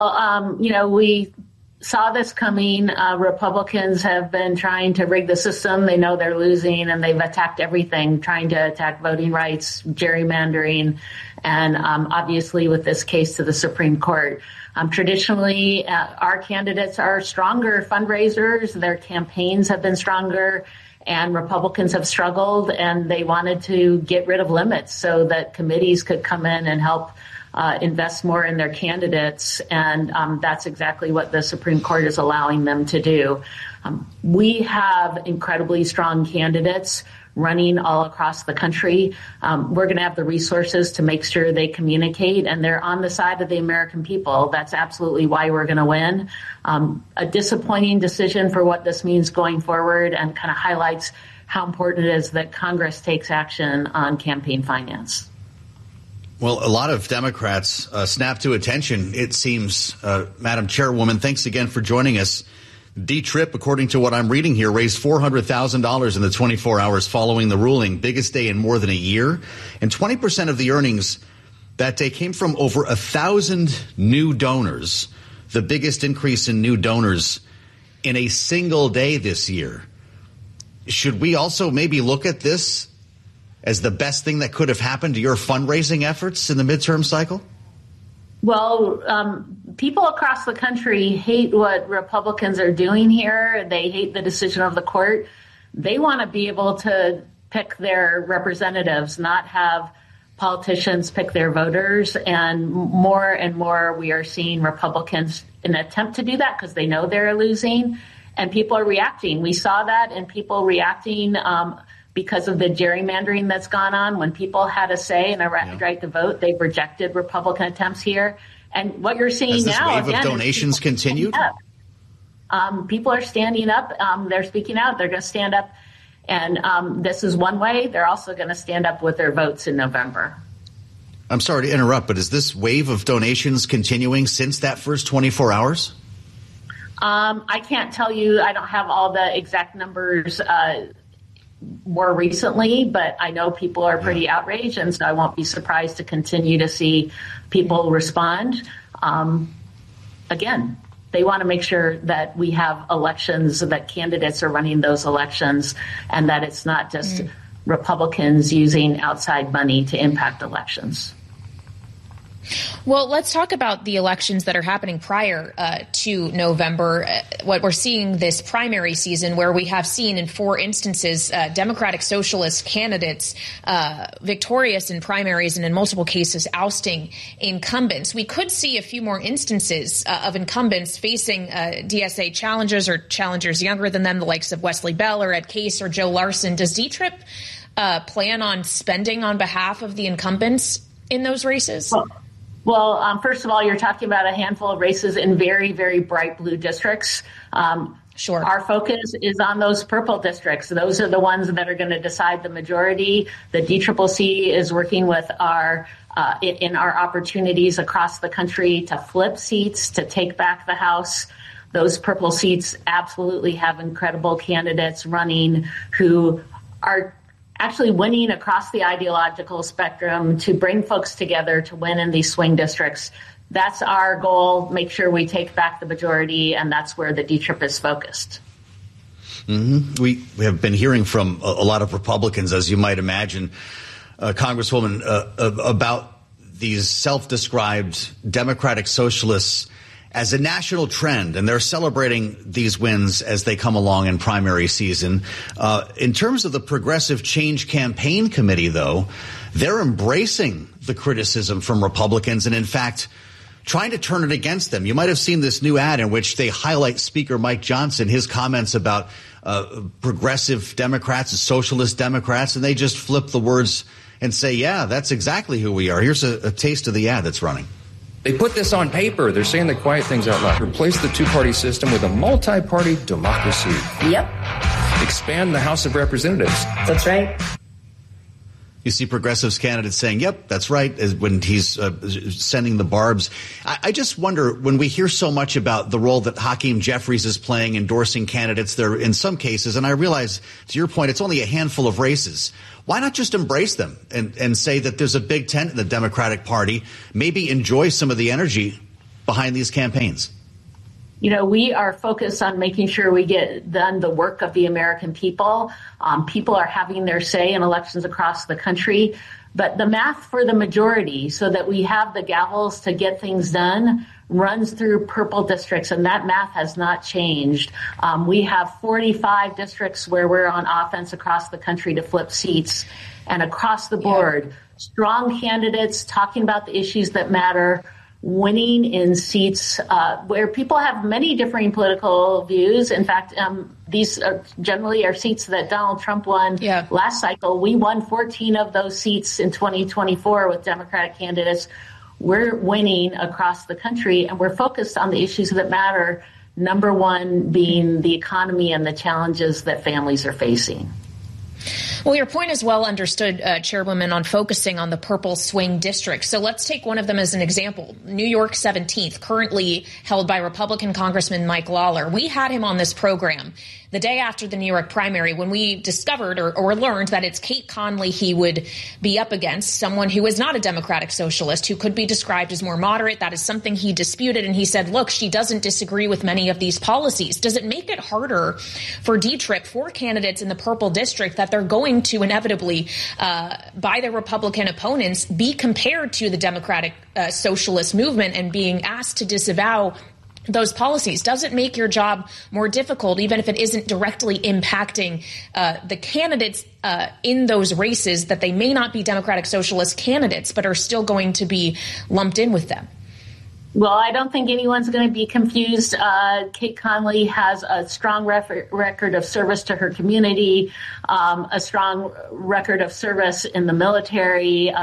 We saw this coming. Republicans have been trying to rig the system. They know they're losing, and they've attacked everything, trying to attack voting rights, gerrymandering, and obviously with this case to the Supreme Court. Traditionally, our candidates are stronger fundraisers. Their campaigns have been stronger, and Republicans have struggled, and they wanted to get rid of limits so that committees could come in and help invest more in their candidates, and that's exactly what the Supreme Court is allowing them to do. We have incredibly strong candidates running all across the country. We're going to have the resources to make sure they communicate, and they're on the side of the American people. That's absolutely why we're going to win. A disappointing decision for what this means going forward, and kind of highlights how important it is that Congress takes action on campaign finance. Well, a lot of Democrats snap to attention, it seems. Madam Chairwoman, thanks again for joining us. D-Trip, according to what I'm reading here, raised $400,000 in the 24 hours following the ruling, biggest day in more than a year. And 20% of the earnings that day came from over 1,000 new donors, the biggest increase in new donors in a single day this year. Should we also maybe look at this as the best thing that could have happened to your fundraising efforts in the midterm cycle? Well, people across the country hate what Republicans are doing here. They hate the decision of the court. They want to be able to pick their representatives, not have politicians pick their voters. And more we are seeing Republicans in an attempt to do that because they know they're losing. And people are reacting. We saw that, and people reacting because of the gerrymandering that's gone on. When people had a say and a right to vote, they've rejected Republican attempts here. And what you're seeing now, wave of donations continued? People are standing up. They're speaking out. They're going to stand up. And this is one way. They're also going to stand up with their votes in November. I'm sorry to interrupt, but is this wave of donations continuing since that first 24 hours? I can't tell you. I don't have all the exact numbers more recently, but I know people are pretty outraged, and so I won't be surprised to continue to see people respond. Again, they want to make sure that we have elections, that candidates are running those elections, and that it's not just Republicans using outside money to impact elections. Well, let's talk about the elections that are happening prior to November. What we're seeing this primary season, where we have seen in 4 instances Democratic Socialist candidates victorious in primaries and in multiple cases ousting incumbents. We could see a few more instances of incumbents facing DSA challengers or challengers younger than them, the likes of Wesley Bell or Ed Case or Joe Larson. Does D-Trip plan on spending on behalf of the incumbents in those races? Well, first of all, you're talking about a handful of races in very, very bright blue districts. Sure. Our focus is on those purple districts. Those are the ones that are going to decide the majority. The DCCC is working with in our opportunities across the country to flip seats, to take back the House. Those purple seats absolutely have incredible candidates running who are actually winning across the ideological spectrum to bring folks together to win in these swing districts. That's our goal, make sure we take back the majority, and that's where the D-Trip is focused. Mm-hmm. We have been hearing from a lot of Republicans, as you might imagine, Congresswoman, about these self-described Democratic Socialists as a national trend, and they're celebrating these wins as they come along in primary season. In terms of the Progressive Change Campaign Committee, though, they're embracing the criticism from Republicans and, in fact, trying to turn it against them. You might have seen this new ad in which they highlight Speaker Mike Johnson, his comments about progressive Democrats and socialist Democrats, and they just flip the words and say, yeah, that's exactly who we are. Here's a taste of the ad that's running. They put this on paper. They're saying the quiet things out loud. Replace the two-party system with a multi-party democracy. Yep. Expand the House of Representatives. That's right. You see progressives candidates saying, yep, that's right, when he's sending the barbs. I just wonder, when we hear so much about the role that Hakeem Jeffries is playing, endorsing candidates there in some cases, and I realize, to your point, it's only a handful of races. Why not just embrace them and say that there's a big tent in the Democratic Party, maybe enjoy some of the energy behind these campaigns? We are focused on making sure we get done the work of the American people. People are having their say in elections across the country. But the math for the majority, so that we have the gavels to get things done, runs through purple districts, and that math has not changed. We have 45 districts where we're on offense across the country to flip seats, and across the board, strong candidates talking about the issues that matter, winning in seats where people have many differing political views. In fact, these generally are seats that Donald Trump won last cycle. We won 14 of those seats in 2024 with Democratic candidates. We're winning across the country, and we're focused on the issues that matter, number one being the economy and the challenges that families are facing. Well, your point is well understood, Chairwoman, on focusing on the purple swing districts. So let's take one of them as an example. New York 17th, currently held by Republican Congressman Mike Lawler. We had him on this program the day after the New York primary when we discovered or learned that it's Kate Conley he would be up against, someone who is not a Democratic socialist, who could be described as more moderate. That is something he disputed. And he said, look, she doesn't disagree with many of these policies. Does it make it harder for D-Trip, for candidates in the purple district, that they're going to inevitably, by their Republican opponents, be compared to the Democratic socialist movement and being asked to disavow those policies? Does it make your job more difficult, even if it isn't directly impacting the candidates in those races, that they may not be Democratic socialist candidates, but are still going to be lumped in with them? Well, I don't think anyone's going to be confused. Kate Conley has a strong record of service to her community, a strong record of service in the military.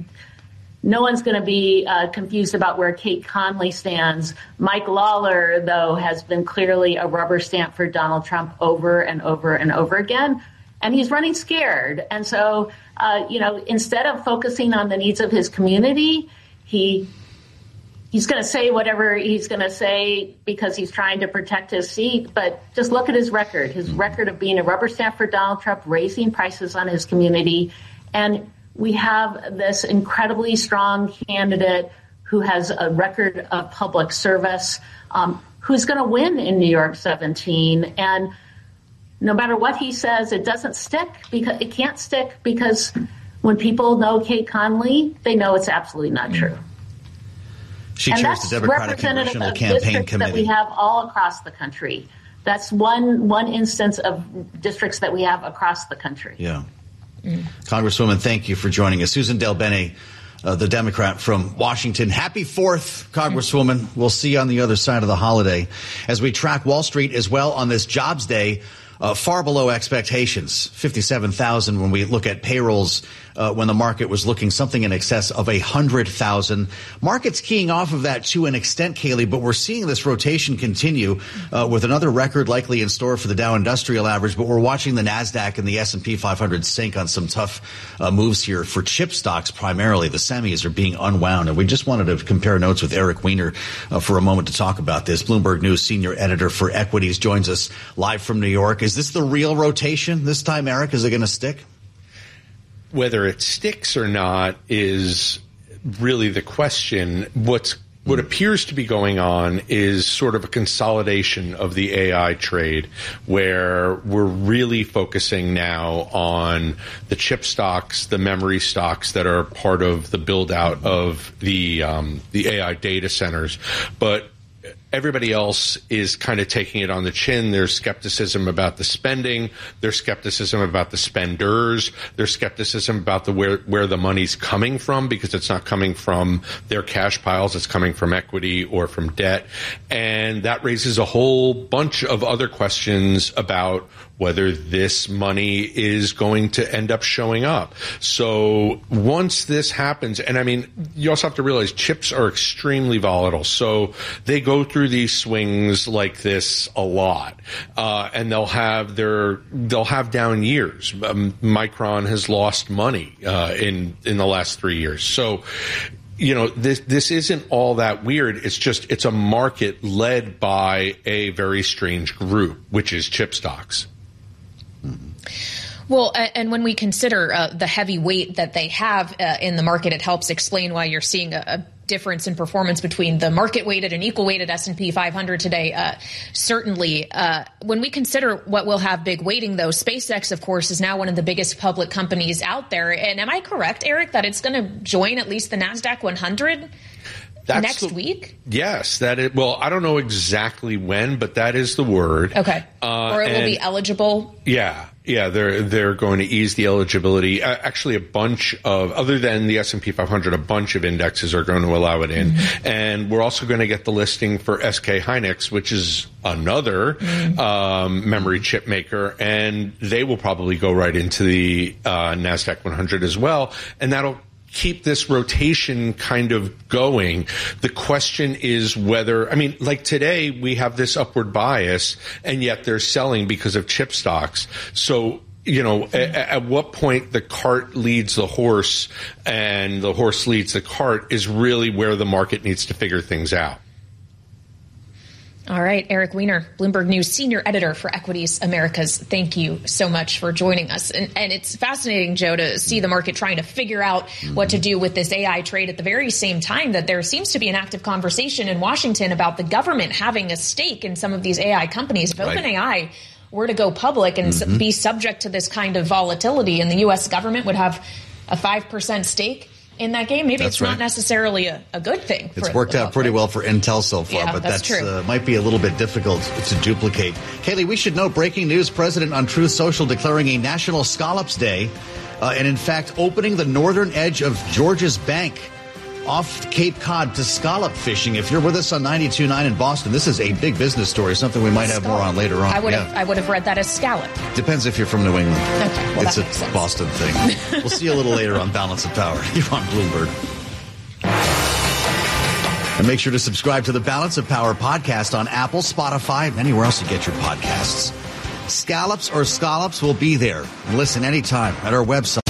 No one's going to be confused about where Kate Conley stands. Mike Lawler, though, has been clearly a rubber stamp for Donald Trump over and over and over again. And he's running scared. And so, instead of focusing on the needs of his community, he's going to say whatever he's going to say because he's trying to protect his seat. But just look at his record of being a rubber stamp for Donald Trump, raising prices on his community. And we have this incredibly strong candidate who has a record of public service, who's going to win in New York 17. And no matter what he says, it doesn't stick, because it can't stick, because when people know Kate Conley, they know it's absolutely not true. She chairs the Democratic Congressional Campaign Committee. That we have all across the country. That's one instance of districts that we have across the country. Yeah. Congresswoman, thank you for joining us. Susan DelBene, the Democrat from Washington. Happy 4th, Congresswoman. We'll see you on the other side of the holiday as we track Wall Street as well on this jobs day. Far below expectations, 57,000 when we look at payrolls, when the market was looking something in excess of 100,000. Markets keying off of that to an extent, Kayleigh, but we're seeing this rotation continue with another record likely in store for the Dow Industrial Average. But we're watching the NASDAQ and the S&P 500 sink on some tough moves here for chip stocks primarily. The semis are being unwound. And we just wanted to compare notes with Eric Weiner for a moment to talk about this. Bloomberg News senior editor for equities joins us live from New York. Is this the real rotation this time, Eric? Is it going to stick? Whether it sticks or not is really the question. What appears to be going on is sort of a consolidation of the AI trade, where we're really focusing now on the chip stocks, the memory stocks that are part of the build out of the AI data centers. But everybody else is kind of taking it on the chin. There's skepticism about the spending. There's skepticism about the spenders. There's skepticism about where the money's coming from, because it's not coming from their cash piles. It's coming from equity or from debt. And that raises a whole bunch of other questions about whether this money is going to end up showing up. So once this happens, and I mean, you also have to realize chips are extremely volatile. So they go through these swings like this a lot, and they'll have down years. Micron has lost money in the last 3 years. So, this isn't all that weird. It's a market led by a very strange group, which is chip stocks. Well, and when we consider the heavy weight that they have in the market, it helps explain why you're seeing a difference in performance between the market-weighted and equal-weighted S&P 500 today. Certainly, when we consider what will have big weighting, though, SpaceX, of course, is now one of the biggest public companies out there. And am I correct, Eric, that it's going to join at least the NASDAQ 100? Next week? Yes, that is. Well, I don't know exactly when, but that is the word. Okay. Or it will be eligible. Yeah. They're going to ease the eligibility. Actually, a bunch of, other than the S&P 500, a bunch of indexes are going to allow it in. Mm-hmm. And we're also going to get the listing for SK Hynix, which is another memory chip maker, and they will probably go right into the NASDAQ 100 as well. And that'll keep this rotation kind of going. The question is whether, I mean, like today we have this upward bias and yet they're selling because of chip stocks. So, you know, at what point the cart leads the horse and the horse leads the cart is really where the market needs to figure things out. All right, Eric Weiner, Bloomberg News senior editor for Equities Americas. Thank you so much for joining us. And it's fascinating, Joe, to see the market trying to figure out what to do with this AI trade at the very same time that there seems to be an active conversation in Washington about the government having a stake in some of these AI companies. If OpenAI were to go public and be subject to this kind of volatility, and the U.S. government would have a 5% stake in that game, maybe it's not necessarily a good thing. It's worked out pretty well for Intel so far, but that's might be a little bit difficult to duplicate. Kaylee, we should know, breaking news, President on Truth Social declaring a National Scallops Day, and in fact opening the northern edge of George's Bank off Cape Cod to scallop fishing. If you're with us on 92.9 in Boston, this is a big business story, something we might have more on later on. I would have read that as scallop. Depends if you're from New England. Okay, well, it's a Boston thing. We'll see you a little later on Balance of Power. You're on Bloomberg. And make sure to subscribe to the Balance of Power podcast on Apple, Spotify, and anywhere else you get your podcasts. Scallops or scallops will be there. And listen anytime at our website.